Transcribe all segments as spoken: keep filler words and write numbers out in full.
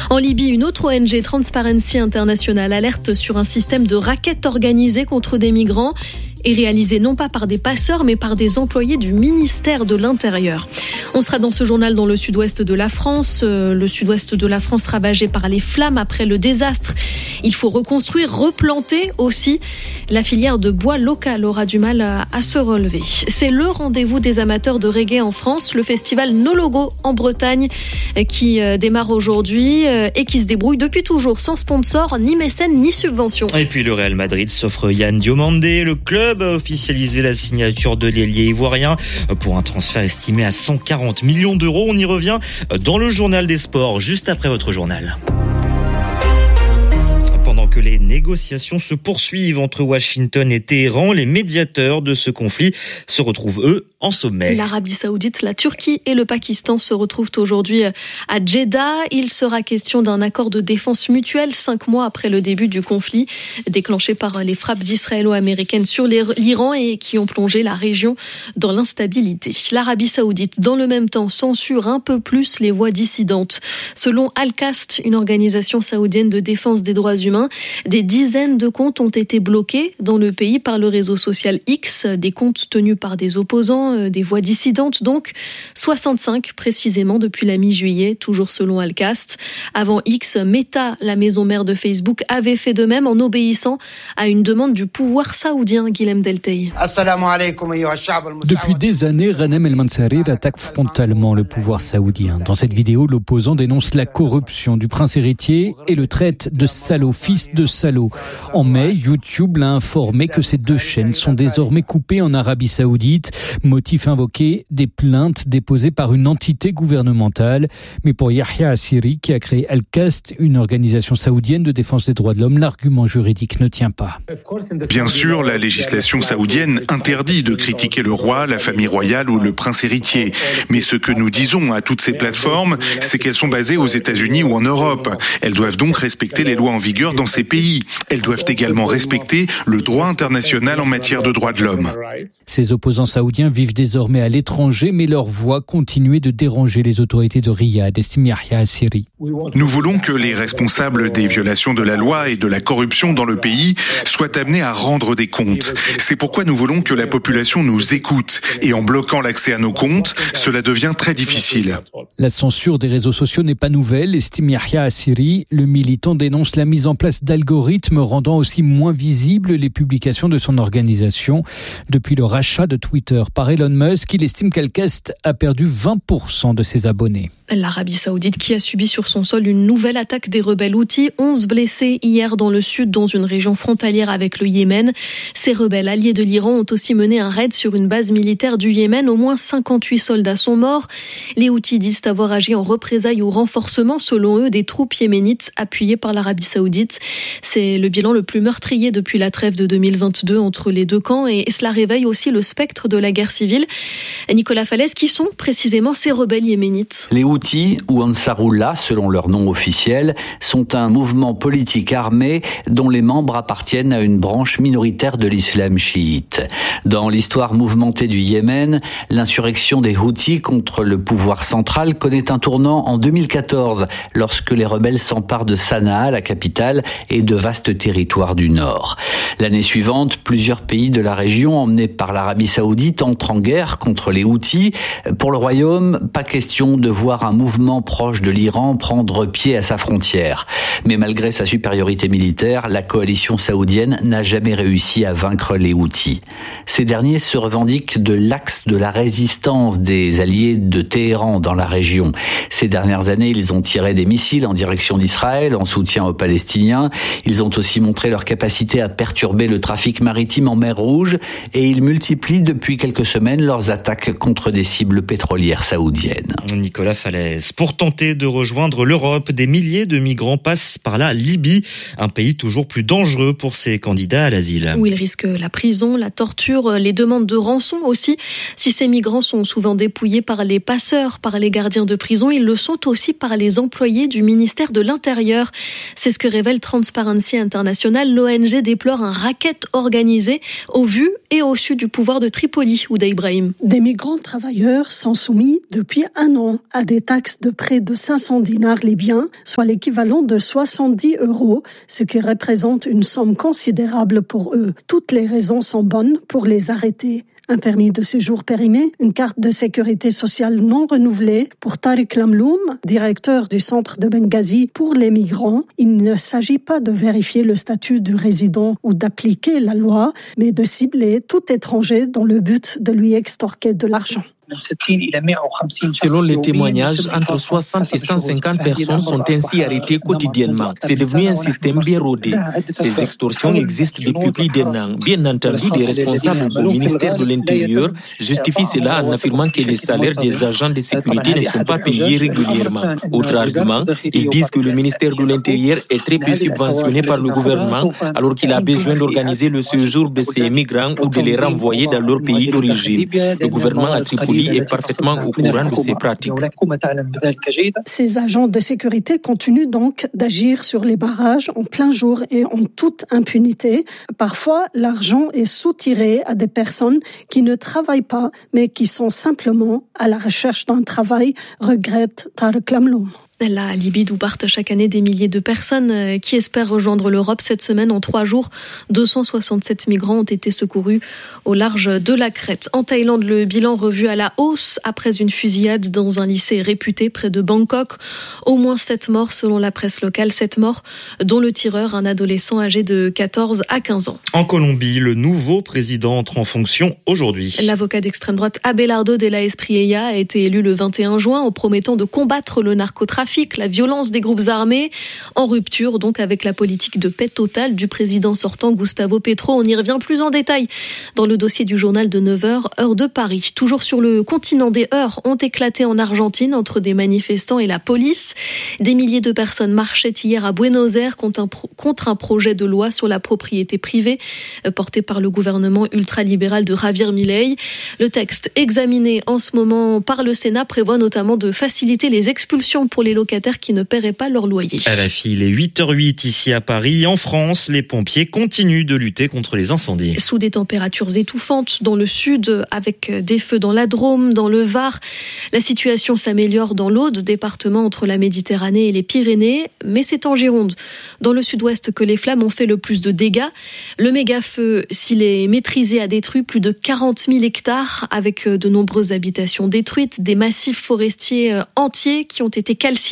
En Libye, une autre O N G, Transparency International, alerte sur un système de racket organisé contre des migrants et réalisé non pas par des passeurs mais par des employés du ministère de l'Intérieur. On sera dans ce journal dans le sud-ouest de la France, le sud-ouest de la France ravagé par les flammes après le désastre. Il faut reconstruire, replanter aussi. La filière de bois local aura du mal à, à se relever. C'est le rendez-vous des amateurs de reggae en France, le festival No Logo en Bretagne qui démarre aujourd'hui et qui se débrouille depuis toujours sans sponsor, ni mécène, ni subvention. Et puis le Real Madrid s'offre Yann Diomandé. Le club a officialisé la signature de l'ailier ivoirien pour un transfert estimé à cent quarante millions d'euros. On y revient dans le journal des sports, juste après votre journal. Pendant que les négociations se poursuivent entre Washington et Téhéran, les médiateurs de ce conflit se retrouvent, eux, en sommet. L'Arabie Saoudite, la Turquie et le Pakistan se retrouvent aujourd'hui à Jeddah. Il sera question d'un accord de défense mutuelle cinq mois après le début du conflit déclenché par les frappes israélo-américaines sur l'Iran et qui ont plongé la région dans l'instabilité. L'Arabie Saoudite, dans le même temps, censure un peu plus les voix dissidentes. Selon Al-Qast, une organisation saoudienne de défense des droits humains, des dizaines de comptes ont été bloqués dans le pays par le réseau social X, des comptes tenus par des opposants, des voix dissidentes donc, soixante-cinq précisément depuis la mi-juillet, toujours selon Al-Qast. Avant X, Meta, la maison mère de Facebook, avait fait de même en obéissant à une demande du pouvoir saoudien, Guilhem Deltey. Depuis des années, Ghanem El-Mansarir attaque frontalement le pouvoir saoudien. Dans cette vidéo, l'opposant dénonce la corruption du prince héritier et le traite de salaud, fils de salaud. En mai, YouTube l'a informé que ces deux chaînes sont désormais coupées en Arabie Saoudite. Motif invoqué, des plaintes déposées par une entité gouvernementale. Mais pour Yahya Assiri, qui a créé Al-Qast, une organisation saoudienne de défense des droits de l'homme, l'argument juridique ne tient pas. Bien sûr, la législation saoudienne interdit de critiquer le roi, la famille royale ou le prince héritier. Mais ce que nous disons à toutes ces plateformes, c'est qu'elles sont basées aux États-Unis ou en Europe. Elles doivent donc respecter les lois en vigueur dans ces pays. Elles doivent également respecter le droit international en matière de droits de l'homme. Ces opposants saoudiens vivent désormais à l'étranger, mais leur voix continuait de déranger les autorités de Riyad, estime Yahya Assiri. Nous voulons que les responsables des violations de la loi et de la corruption dans le pays soient amenés à rendre des comptes. C'est pourquoi nous voulons que la population nous écoute. Et en bloquant l'accès à nos comptes, cela devient très difficile. La censure des réseaux sociaux n'est pas nouvelle, estime Yahya Assiri. Le militant dénonce la mise en place d'algorithmes rendant aussi moins visibles les publications de son organisation. Depuis le rachat de Twitter par Elon Musk, il estime qu'Al-Qast a perdu vingt pour cent de ses abonnés. L'Arabie Saoudite qui a subi sur son sol une nouvelle attaque des rebelles Houthis, onze blessés hier dans le sud, dans une région frontalière avec le Yémen. Ces rebelles alliés de l'Iran ont aussi mené un raid sur une base militaire du Yémen. Au moins cinquante-huit soldats sont morts. Les Houthis disent avoir agi en représailles ou renforcement, selon eux, des troupes yéménites appuyées par l'Arabie Saoudite. C'est le bilan le plus meurtrier depuis la trêve de deux mille vingt-deux entre les deux camps et cela réveille aussi le spectre de la guerre civile. Nicolas Falaise, qui sont précisément ces rebelles yéménites? Les Houthis, ou Ansarullah selon leur nom officiel, sont un mouvement politique armé dont les membres appartiennent à une branche minoritaire de l'islam chiite. Dans l'histoire mouvementée du Yémen, l'insurrection des Houthis contre le pouvoir central connaît un tournant en deux mille quatorze, lorsque les rebelles s'emparent de Sanaa, la capitale, et de vastes territoires du nord. L'année suivante, plusieurs pays de la région, emmenés par l'Arabie Saoudite, entrent en guerre contre les Houthis. Pour le royaume, pas question de voir un mouvement proche de l'Iran prendre pied à sa frontière. Mais malgré sa supériorité militaire, la coalition saoudienne n'a jamais réussi à vaincre les Houthis. Ces derniers se revendiquent de l'axe de la résistance des alliés de Téhéran dans la région. Ces dernières années, ils ont tiré des missiles en direction d'Israël en soutien aux Palestiniens. Ils ont aussi montré leur capacité à perturber le trafic maritime en mer Rouge et ils multiplient depuis quelques semaines leurs attaques contre des cibles pétrolières saoudiennes. Nicolas Falaise. Pour tenter de rejoindre l'Europe, des milliers de migrants passent par la Libye, un pays toujours plus dangereux pour ces candidats à l'asile. Où ils risquent la prison, la torture, les demandes de rançon aussi. Si ces migrants sont souvent dépouillés par les passeurs, par les gardiens de prison, ils le sont aussi par les employés du ministère de l'Intérieur. C'est ce que révèle Transparency International. L'O N G déplore un racket organisé au vu et au su du pouvoir de Tripoli, Ouda Ibrahim. Des migrants travailleurs sont soumis depuis un an à des taxes de près de cinq cents dinars dinars libyens, soit l'équivalent de soixante-dix euros, ce qui représente une somme considérable pour eux. Toutes les raisons sont bonnes pour les arrêter. Un permis de séjour périmé, une carte de sécurité sociale non renouvelée pour Tariq Lamloum, directeur du centre de Benghazi pour les migrants. Il ne s'agit pas de vérifier le statut du résident ou d'appliquer la loi, mais de cibler tout étranger dans le but de lui extorquer de l'argent. Selon les témoignages, entre soixante et cent cinquante personnes sont ainsi arrêtées quotidiennement. C'est devenu un système bien rodé. Ces extorsions existent depuis plus d'un an. Bien entendu, des responsables au ministère de l'Intérieur justifient cela en affirmant que les salaires des agents de sécurité ne sont pas payés régulièrement. Autre argument, ils disent que le ministère de l'Intérieur est très peu subventionné par le gouvernement alors qu'il a besoin d'organiser le séjour de ces migrants ou de les renvoyer dans leur pays d'origine. Le gouvernement a Tripoli est parfaitement au courant de ces pratiques. Ces agents de sécurité continuent donc d'agir sur les barrages en plein jour et en toute impunité. Parfois, l'argent est soutiré à des personnes qui ne travaillent pas, mais qui sont simplement à la recherche d'un travail, regrette Tariq Lamloum. La Libye, d'où partent chaque année des milliers de personnes qui espèrent rejoindre l'Europe. Cette semaine, en trois jours, deux cent soixante-sept migrants ont été secourus au large de la Crète. En Thaïlande, le bilan revu à la hausse après une fusillade dans un lycée réputé près de Bangkok. Au moins sept morts selon la presse locale, sept morts dont le tireur, un adolescent âgé de quatorze à quinze ans. En Colombie, le nouveau président entre en fonction aujourd'hui. L'avocat d'extrême droite Abelardo de la Espriella a été élu le vingt et un juin en promettant de combattre le narcotrafic, la violence des groupes armés, en rupture donc avec la politique de paix totale du président sortant Gustavo Petro. On y revient plus en détail dans le dossier du journal de neuf heures, heure de Paris. Toujours sur le continent, des heurts ont éclaté en Argentine entre des manifestants et la police. Des milliers de personnes marchaient hier à Buenos Aires contre un, pro- contre un projet de loi sur la propriété privée porté par le gouvernement ultralibéral de Javier Milei. Le texte examiné en ce moment par le Sénat prévoit notamment de faciliter les expulsions pour les locataires qui ne paieraient pas leur loyer. À la file, il est huit heures huit ici à Paris. En France, les pompiers continuent de lutter contre les incendies. Sous des températures étouffantes dans le sud, avec des feux dans la Drôme, dans le Var. La situation s'améliore dans l'Aude, département entre la Méditerranée et les Pyrénées, mais c'est en Gironde, dans le sud-ouest, que les flammes ont fait le plus de dégâts. Le méga-feu, s'il est maîtrisé, a détruit plus de quarante mille hectares, avec de nombreuses habitations détruites, des massifs forestiers entiers qui ont été calcinés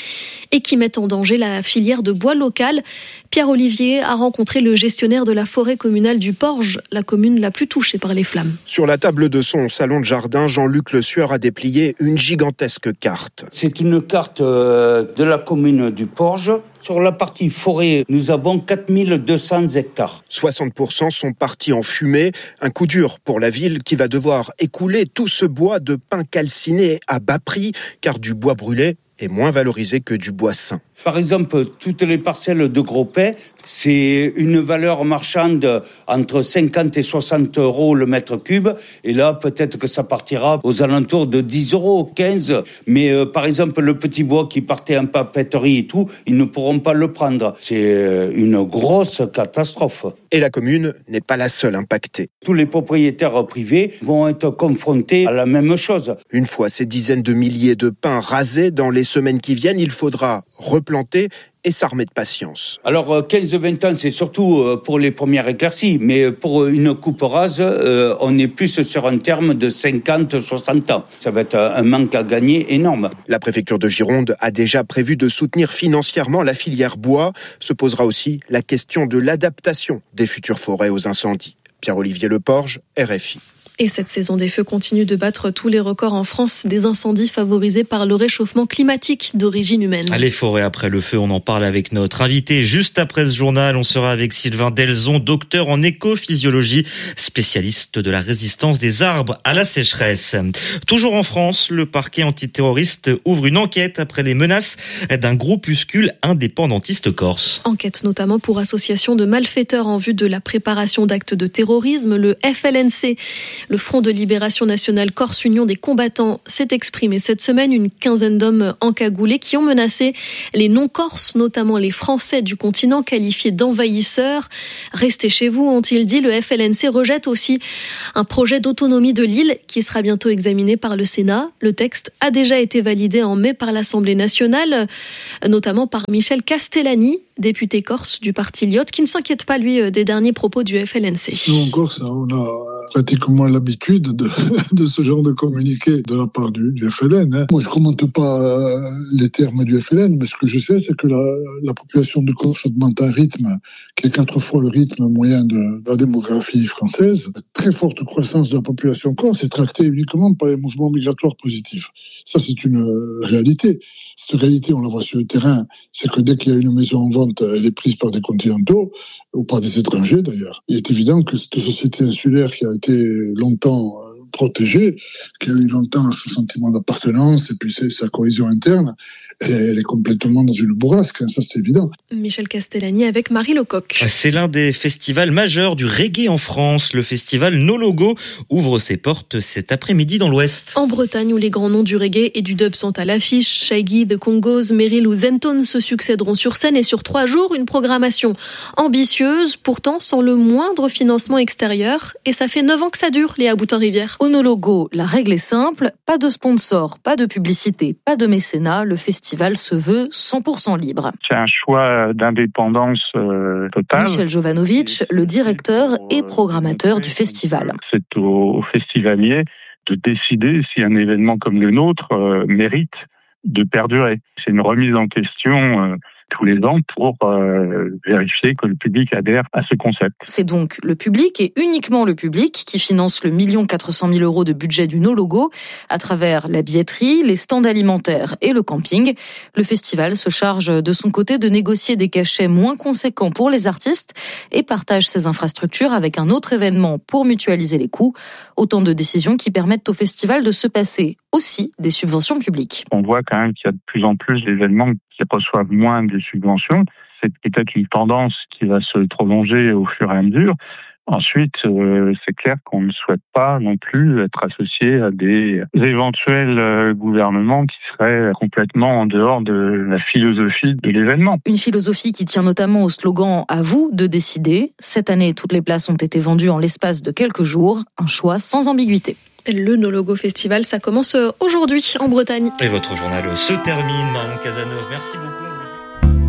et qui mettent en danger la filière de bois local. Pierre Olivier a rencontré le gestionnaire de la forêt communale du Porge, la commune la plus touchée par les flammes. Sur la table de son salon de jardin, Jean-Luc Le Sueur a déplié une gigantesque carte. C'est une carte de la commune du Porge. Sur la partie forêt, nous avons quatre mille deux cents hectares. soixante pour cent sont partis en fumée. Un coup dur pour la ville qui va devoir écouler tout ce bois de pin calciné à bas prix, car du bois brûlé est moins valorisé que du bois sain. Par exemple, toutes les parcelles de gros pins, c'est une valeur marchande entre cinquante et soixante euros le mètre cube. Et là, peut-être que ça partira aux alentours de dix euros, quinze. Mais euh, par exemple, le petit bois qui partait en papeterie et tout, ils ne pourront pas le prendre. C'est une grosse catastrophe. Et la commune n'est pas la seule impactée. Tous les propriétaires privés vont être confrontés à la même chose. Une fois ces dizaines de milliers de pins rasés, dans les semaines qui viennent, il faudra replanter et s'armer de patience. Alors quinze à vingt ans, c'est surtout pour les premières éclaircies, mais pour une coupe rase, on est plus sur un terme de cinquante à soixante ans. Ça va être un manque à gagner énorme. La préfecture de Gironde a déjà prévu de soutenir financièrement la filière bois. Se posera aussi la question de l'adaptation des futures forêts aux incendies. Pierre-Olivier Leporge, R F I. Et cette saison des feux continue de battre tous les records en France des incendies favorisés par le réchauffement climatique d'origine humaine. Les forêts après le feu, on en parle avec notre invité. Juste après ce journal, on sera avec Sylvain Delzon, docteur en écophysiologie, spécialiste de la résistance des arbres à la sécheresse. Toujours en France, le parquet antiterroriste ouvre une enquête après les menaces d'un groupuscule indépendantiste corse. Enquête notamment pour association de malfaiteurs en vue de la préparation d'actes de terrorisme. Le F L N C Le Front de Libération Nationale Corse Union des combattants s'est exprimé cette semaine. Une quinzaine d'hommes encagoulés qui ont menacé les non-corses, notamment les Français du continent, qualifiés d'envahisseurs. Restez chez vous, ont-ils dit. Le F L N C rejette aussi un projet d'autonomie de l'île qui sera bientôt examiné par le Sénat. Le texte a déjà été validé en mai par l'Assemblée nationale, notamment par Michel Castellani, député corse du parti Lyotte, qui ne s'inquiète pas, lui, des derniers propos du F L N C. Nous, en Corse, on a pratiquement l'habitude de, de ce genre de communiqué de la part du, du F L N. Hein. Moi, je ne commente pas les termes du F L N, mais ce que je sais, c'est que la, la population de Corse augmente à un rythme qui est quatre fois le rythme moyen de, de la démographie française. La très forte croissance de la population corse est tractée uniquement par les mouvements migratoires positifs. Ça, c'est une réalité. Cette réalité, on la voit sur le terrain, c'est que dès qu'il y a une maison en vente, elle est prise par des continentaux, ou par des étrangers d'ailleurs. Il est évident que cette société insulaire qui a été longtemps protégée, qui a eu longtemps ce sentiment d'appartenance et puis sa cohésion interne, elle est complètement dans une bourrasque, ça c'est évident. Michel Castellani avec Marie Lecoq. C'est l'un des festivals majeurs du reggae en France. Le festival No Logo ouvre ses portes cet après-midi dans l'Ouest. En Bretagne, où les grands noms du reggae et du dub sont à l'affiche, Shaggy, The Congos, Meryl ou Zenton se succéderont sur scène et sur trois jours. Une programmation ambitieuse, pourtant sans le moindre financement extérieur. Et ça fait neuf ans que ça dure, Léa Boutin-Rivière. Au No Logo, la règle est simple, pas de sponsor, pas de publicité, pas de mécénat. Le festival se veut cent pour cent libre. C'est un choix d'indépendance euh, totale. Michel Jovanovic, le directeur et programmateur du festival. C'est aux festivaliers de décider si un événement comme le nôtre euh, mérite de perdurer. C'est une remise en question euh, tous les ans pour euh, vérifier que le public adhère à ce concept. C'est donc le public et uniquement le public qui finance le million quatre cent mille euros de budget du No Logo à travers la billetterie, les stands alimentaires et le camping. Le festival se charge de son côté de négocier des cachets moins conséquents pour les artistes et partage ses infrastructures avec un autre événement pour mutualiser les coûts. Autant de décisions qui permettent au festival de se passer aussi des subventions publiques. On voit quand même qu'il y a de plus en plus d'événements qui reçoivent moins de subventions. C'est peut-être une tendance qui va se prolonger au fur et à mesure. Ensuite, euh, c'est clair qu'on ne souhaite pas non plus être associé à des éventuels euh, gouvernements qui seraient complètement en dehors de la philosophie de l'événement. Une philosophie qui tient notamment au slogan « À vous de décider ». Cette année, toutes les places ont été vendues en l'espace de quelques jours. Un choix sans ambiguïté. Le No Logo Festival, ça commence aujourd'hui en Bretagne. Et votre journal se termine, Marion Cazeneuve. Merci beaucoup.